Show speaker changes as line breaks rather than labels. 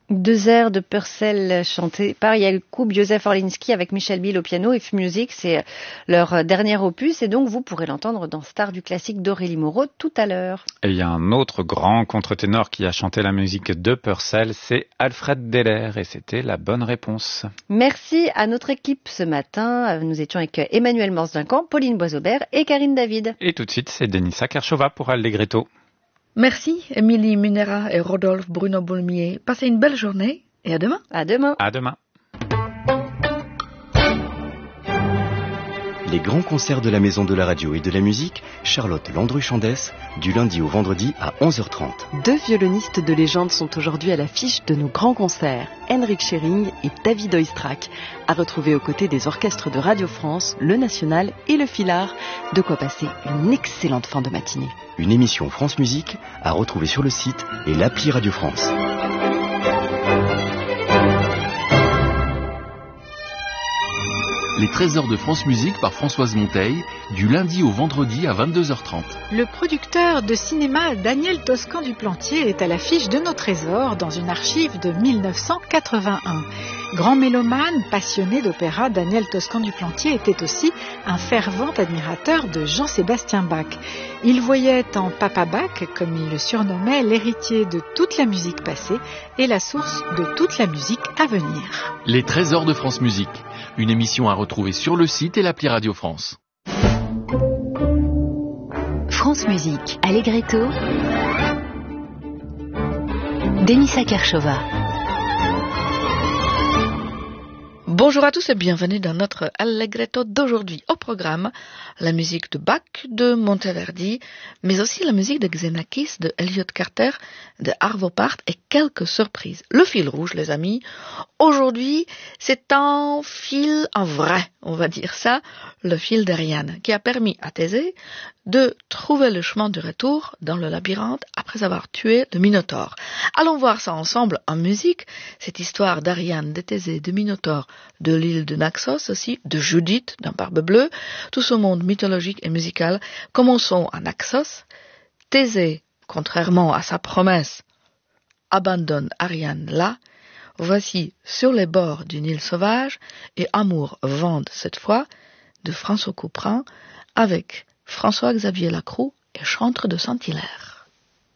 2 airs de Purcell chantés par Jakub Józef Orliński avec Michel Bill au piano et F-Music. C'est leur dernier opus et donc vous pourrez l'entendre dans Star du classique d'Aurélie Moreau tout à l'heure.
Et il y a un autre grand contre-ténor qui a chanté la musique de Purcell, c'est Alfred Deller et c'était la bonne réponse.
Merci à notre équipe ce matin. Nous étions avec Emmanuel Morse-Duncan, Pauline Boisaubert et Karine David.
Et tout de suite, c'est Denisa Kershova pour Allegretto.
Merci, Émilie Munera et Rodolphe Bruno Boulmier. Passez une belle journée et à demain.
À demain.
À demain.
Les grands concerts de la Maison de la Radio et de la Musique, Charlotte Landru-Chandès, du lundi au vendredi à 11h30.
2 violonistes de légende sont aujourd'hui à l'affiche de nos grands concerts. Henrik Schering et David Oistrakh, à retrouver aux côtés des orchestres de Radio France, le National et le Filard. De quoi passer une excellente fin de matinée.
Une émission France Musique à retrouver sur le site et l'appli Radio France.
Les trésors de France Musique par Françoise Monteil, du lundi au vendredi à 22h30.
Le producteur de cinéma Daniel Toscan du Plantier est à l'affiche de nos trésors dans une archive de 1981. Grand mélomane, passionné d'opéra, Daniel Toscan du Plantier était aussi un fervent admirateur de Jean-Sébastien Bach. Il voyait en Papa Bach, comme il le surnommait, l'héritier de toute la musique passée et la source de toute la musique à venir.
Les trésors de France Musique, une émission à retrouver sur le site et l'appli Radio France.
France Musique, Allegretto, Denisa Kershova.
Bonjour à tous et bienvenue dans notre Allegretto d'aujourd'hui. Au programme, la musique de Bach, de Monteverdi, mais aussi la musique de Xenakis, de Elliot Carter, de Arvo Pärt et quelques surprises. Le fil rouge, les amis, aujourd'hui, c'est un fil, en vrai, on va dire ça, le fil d'Ariane, qui a permis à Thésée de trouver le chemin du retour dans le labyrinthe après avoir tué le Minotaure. Allons voir ça ensemble en musique, cette histoire d'Ariane, de Thésée, de Minotaure, de l'île de Naxos aussi, de Judith, d'un Barbe Bleue, tout ce monde mythologique et musical. Commençons à Naxos. Thésée, contrairement à sa promesse, abandonne Ariane là. Voici Sur les bords d'une île sauvage et Amour vende cette fois de François Couperin avec François-Xavier Lacroix et Chantre de Saint-Hilaire.